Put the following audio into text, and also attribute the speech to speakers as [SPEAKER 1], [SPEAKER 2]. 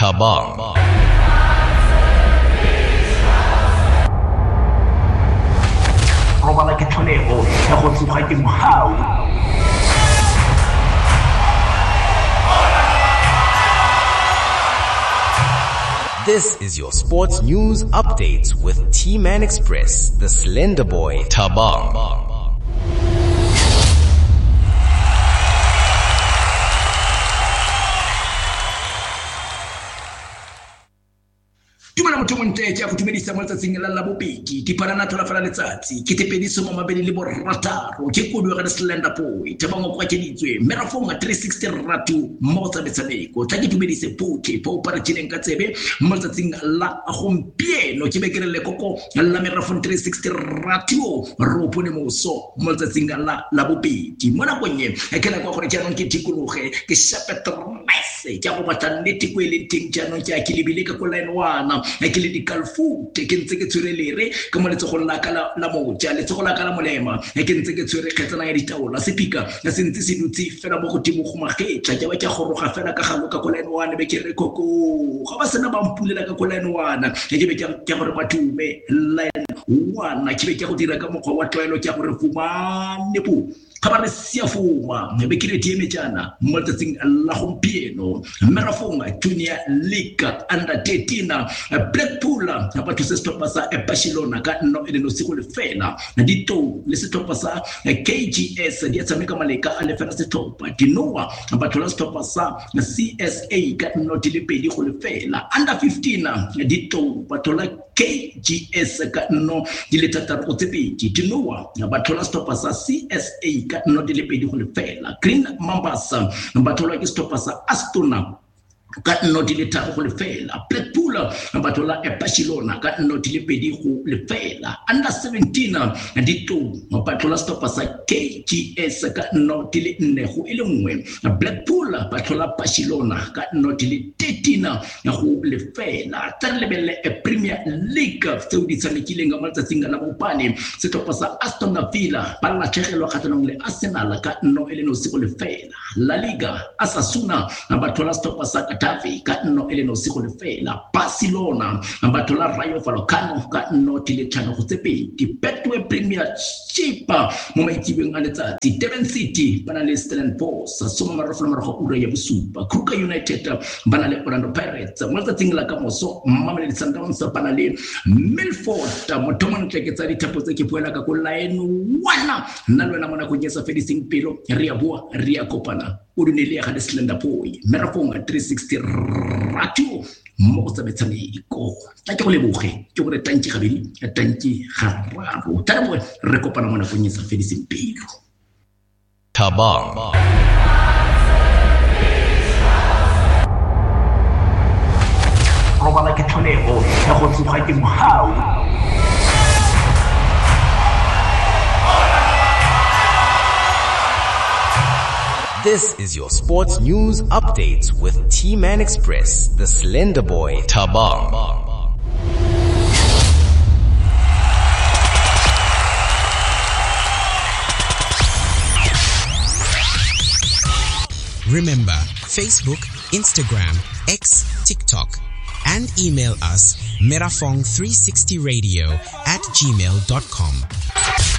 [SPEAKER 1] Thabang.
[SPEAKER 2] Robala ke tlholego ya go tsoga ke mohau.
[SPEAKER 1] This is your sports news updates with T-Man Express, the Slender Boy, Thabang.
[SPEAKER 2] Tumana motho monte ya go tumedisa mo tsatsing la bobedi diparana thola fela letsatsi ke tepediso mo mabedi le borataro ke kodu ga Slender Boy Thabang go kwakeditswe Merafong 360 ratu mo tsa metshameko tla ke tumedise poke po para tšheleng ka tsebe mo tsatsing la gompieno ke bekere le koko la Merafong 360 ratu ro pone moso mo tsatsing la bobedi mo nakong e ke la kwa gore jaanong ke tikologe ke shapetrese ke go batla nnete ko le ting jaanong ke a ke lebile ka ko line 1 ke le dikalfu ke ntse ke tshwerelere ke mo letso go la kala la moja letso go la kala molema ke ntse ke tshwere khetsana ya ditaola sepika ya sentse se dutse fela mo go timo go magetla ke ba ke goroga fela ka galo ka line 1 be ke re koko ga ba sena ba mpulela ka line 1 ke be ke gore bathume line 1 ke be ke go dira ka mokgwa wa tlwaelo ke gore fumane po khabare sia fuma be ke re tieme jana mo tsatsing la gompieno Merafong Junior League under 13 Blackpool batho se stoppa sa Barcelona ka no ile no siko le fela dito le se stoppa sa KGS di tsameka maleka a le fela se stoppa dinoa batho la stoppa sa CSA ka no di le pedi go le fela under 15 dito batho la KGS ka no di le tata go tsepedi dinoa batho la stoppa sa CSA ka no di le pedi go le fela Green Mambas batho la ke stoppa sa Astona ka no di le tharo go le fela Blackpool batho la Barcelona ka no di le pedi go le fela under 17 dito batho la stoppa sa KGS ka no di le nne go ile nngwe Blackpool batho la Barcelona ka no di le 13 go le fela tsa lebelle Premier League tse di tshamekileng ga matsatsing la bopane se stoppa sa Aston Villa ba la tshegelo kgatlhanong le Arsenal ka no ile no se go le fela La Liga Osasuna batho la stoppa sa ka no ele no siko le fela Barcelona batho la Rayo Vallecano ka no tile tshano go tsepedi Betway Premiership mo maitsibeng a letsatsi Durban City bana le Stellenbosch soma marofo marago ura ya bosupa Kruger United bana le Orlando Pirates mo tsatsing la ka moso Mamelodi Sundowns bana le Milford mo thomano tleketsa dithapo tse ke puela ka go line 1 nna lwana mona go nyesa fedising pelo re a bua re a kopana o dinele ga Slender Boy Merafong 360 ratu mo tsa metshameko tla ke go leboge ke gore tantsi gabedi tantsi gararo tla mo re kopana mona go nyesa fedising pelo
[SPEAKER 1] Thabang.
[SPEAKER 2] Robala ke tlholego ya go tsoga ke mohau.
[SPEAKER 1] This is your sports news updates with T-Man Express, the Slender Boy, Thabang.
[SPEAKER 3] Remember, Facebook, Instagram, X, TikTok, and email us merafong360radio@gmail.com.